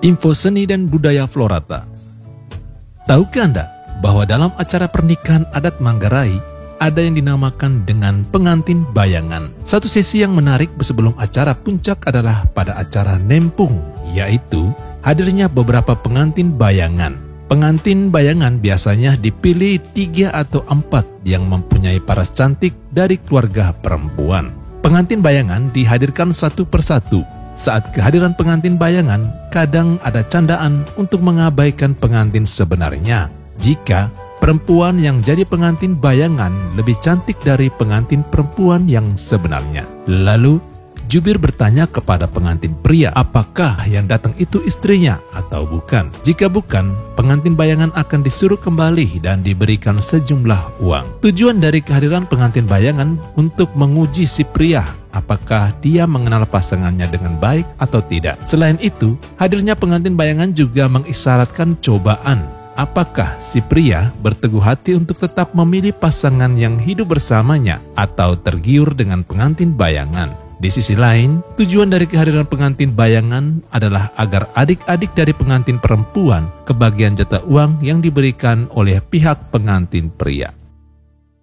Info seni dan budaya Florata. Tahukah Anda bahwa dalam acara pernikahan adat Manggarai ada yang dinamakan dengan pengantin bayangan? Satu sesi yang menarik sebelum acara puncak adalah pada acara nempung, yaitu hadirnya beberapa pengantin bayangan. Pengantin bayangan biasanya dipilih 3 atau 4 yang mempunyai paras cantik dari keluarga perempuan. Pengantin bayangan dihadirkan satu persatu. Saat kehadiran pengantin bayangan, kadang ada candaan untuk mengabaikan pengantin sebenarnya. Jika perempuan yang jadi pengantin bayangan lebih cantik dari pengantin perempuan yang sebenarnya. Lalu, jubir bertanya kepada pengantin pria, apakah yang datang itu istrinya atau bukan? Jika bukan, pengantin bayangan akan disuruh kembali dan diberikan sejumlah uang. Tujuan dari kehadiran pengantin bayangan untuk menguji si pria apakah dia mengenal pasangannya dengan baik atau tidak. Selain itu, hadirnya pengantin bayangan juga mengisyaratkan cobaan. Apakah si pria berteguh hati untuk tetap memilih pasangan yang hidup bersamanya atau tergiur dengan pengantin bayangan. Di sisi lain, tujuan dari kehadiran pengantin bayangan adalah agar adik-adik dari pengantin perempuan kebagian jatah uang yang diberikan oleh pihak pengantin pria.